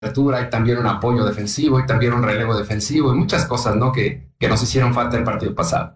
cobertura, hay también un apoyo defensivo, y también un relevo defensivo y muchas cosas, ¿no? que nos hicieron falta el partido pasado.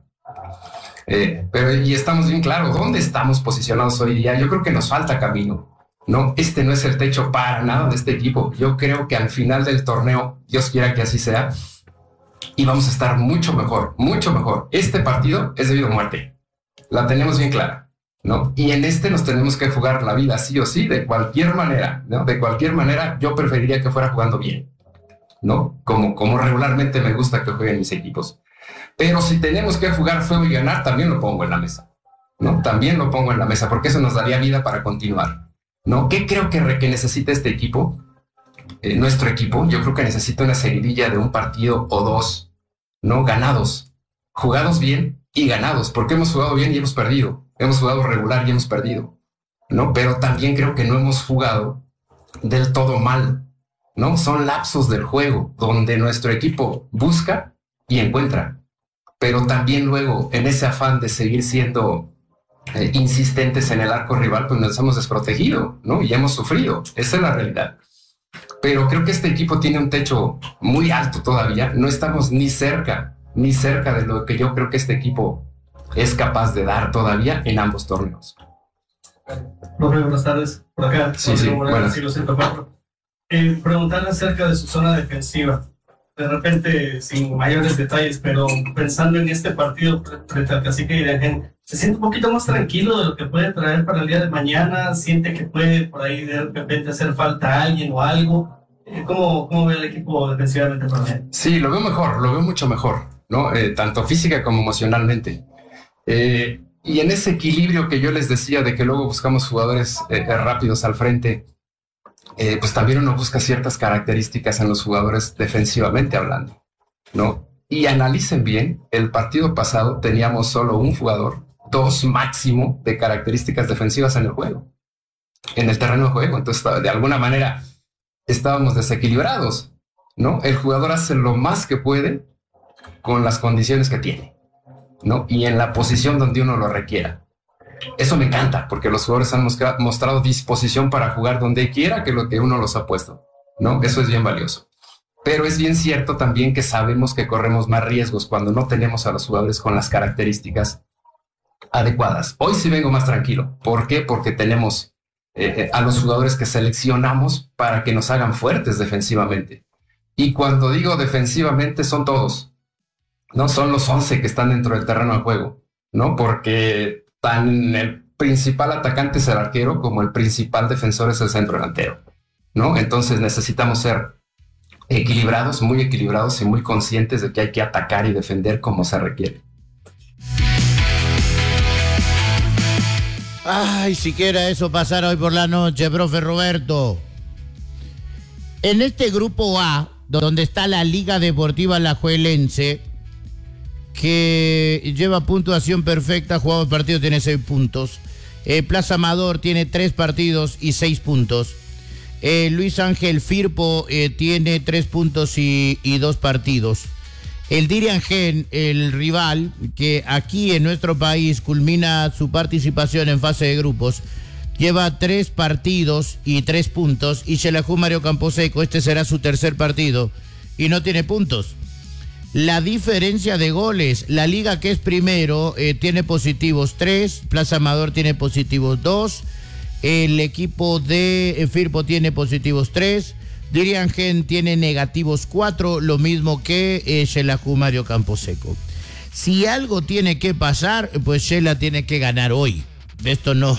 Y estamos bien claros dónde estamos posicionados hoy día. Yo creo que nos falta camino, ¿no? Este no es el techo para nada de este equipo. Yo creo que al final del torneo, Dios quiera que así sea, y vamos a estar mucho mejor, mucho mejor. Este partido es de vida o muerte, la tenemos bien clara, ¿no? Y en este nos tenemos que jugar la vida sí o sí, de cualquier manera, ¿no? De cualquier manera, yo preferiría que fuera jugando bien, ¿no? Como regularmente me gusta que jueguen mis equipos. Pero si tenemos que jugar feo y ganar, también lo pongo en la mesa, ¿no? También lo pongo en la mesa, porque eso nos daría vida para continuar, ¿no? ¿Qué creo que necesita este equipo? Nuestro equipo, yo creo que necesita una seguidilla de un partido o dos, ¿no? Ganados, jugados bien y ganados, porque hemos jugado bien y hemos perdido, hemos jugado regular y hemos perdido, ¿no? Pero también creo que no hemos jugado del todo mal, ¿no? Son lapsos del juego donde nuestro equipo busca y encuentra, pero también luego en ese afán de seguir siendo insistentes en el arco rival, pues nos hemos desprotegido, ¿no? Y hemos sufrido, esa es la realidad. Pero creo que este equipo tiene un techo muy alto todavía, no estamos ni cerca de lo que yo creo que este equipo es capaz de dar todavía en ambos torneos. Profe, buenas tardes, por acá. Sí, buenas. Preguntarle acerca de su zona defensiva. De repente, sin mayores detalles, pero pensando en este partido frente al Cacique Iriangén, ¿se siente un poquito más tranquilo de lo que puede traer para el día de mañana? ¿Siente que puede por ahí de repente hacer falta a alguien o algo? ¿Cómo ve el equipo defensivamente para él? Sí, lo veo mejor, lo veo mucho mejor, ¿no? Tanto física como emocionalmente. Y en ese equilibrio que yo les decía de que luego buscamos jugadores rápidos al frente, pues también uno busca ciertas características en los jugadores defensivamente hablando, ¿no? Y analicen bien, el partido pasado teníamos solo un jugador, dos máximo de características defensivas en el juego, en el terreno de juego. Entonces, de alguna manera, estábamos desequilibrados, ¿no? El jugador hace lo más que puede con las condiciones que tiene, ¿no? Y en la posición donde uno lo requiera. Eso me encanta, porque los jugadores han mostrado disposición para jugar donde quiera que lo que uno los ha puesto, ¿no? Eso es bien valioso. Pero es bien cierto también que sabemos que corremos más riesgos cuando no tenemos a los jugadores con las características adecuadas. Hoy sí vengo más tranquilo. ¿Por qué? Porque tenemos a los jugadores que seleccionamos para que nos hagan fuertes defensivamente. Y cuando digo defensivamente son todos, ¿no? Son los 11 que están dentro del terreno de juego, ¿no? Porque tan el principal atacante es el arquero como el principal defensor es el centro delantero, ¿no? Entonces necesitamos ser equilibrados, muy equilibrados y muy conscientes de que hay que atacar y defender como se requiere. Ay, siquiera eso pasara hoy por la noche, profe Roberto. En este grupo A, donde está la Liga Deportiva Alajuelense, que lleva puntuación perfecta, jugado el partido, tiene 6 puntos. Plaza Amador tiene 3 partidos y 6 puntos. Luis Ángel Firpo tiene 3 puntos y 2 partidos. El Diriangén, el rival, que aquí en nuestro país culmina su participación en fase de grupos, lleva 3 partidos y 3 puntos. Y Xelajú Mario Camposeco, este será su tercer partido y no tiene puntos. La diferencia de goles, la liga que es primero tiene positivos 3, Plaza Amador tiene positivos 2, el equipo de Firpo tiene positivos 3, Diriangén tiene negativos 4, lo mismo que Xelajú Mario Camposeco. Si algo tiene que pasar, pues Xela tiene que ganar hoy. De esto no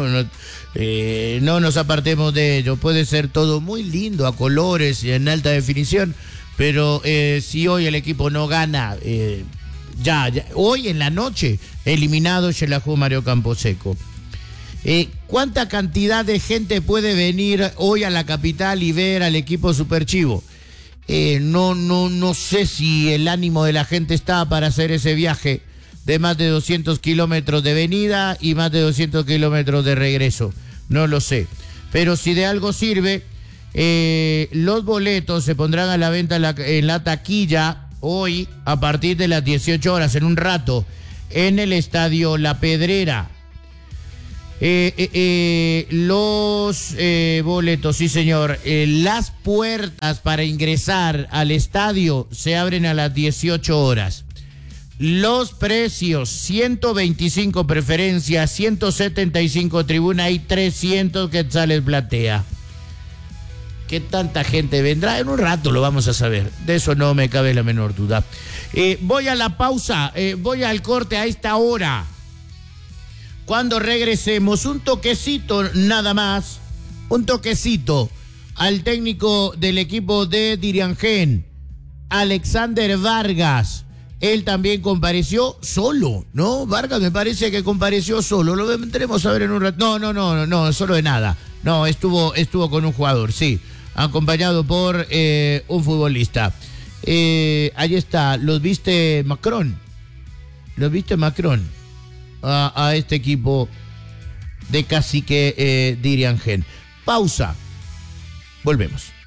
nos apartemos de ello. Puede ser todo muy lindo a colores y en alta definición, pero si hoy el equipo no gana, ya hoy en la noche, eliminado Xelajú Mario Camposeco. ¿Cuánta cantidad de gente puede venir hoy a la capital y ver al equipo Superchivo? No sé si el ánimo de la gente está para hacer ese viaje de más de 200 kilómetros de venida y más de 200 kilómetros de regreso. No lo sé. Pero si de algo sirve, los boletos se pondrán a la venta en la taquilla hoy a partir de las 18 horas, en un rato, en el Estadio La Pedrera. Los boletos, sí señor. Las puertas para ingresar al estadio se abren a las 18 horas. Los precios, 125 preferencia, 175 tribuna y 300 quetzales platea. ¿Qué tanta gente vendrá? En un rato lo vamos a saber. De eso no me cabe la menor duda. Voy a la pausa, voy al corte a esta hora. Cuando regresemos, un toquecito nada más, un toquecito al técnico del equipo de Diriangén, Alexander Vargas. Él también compareció solo, ¿no? Vargas me parece que compareció solo. Lo tendremos a ver en un rato. No, solo de nada. No, estuvo con un jugador, sí. Acompañado por un futbolista. Ahí está, ¿los viste Macron? ¿Los viste Macron? A este equipo de Cacique Diriangén. Pausa. Volvemos.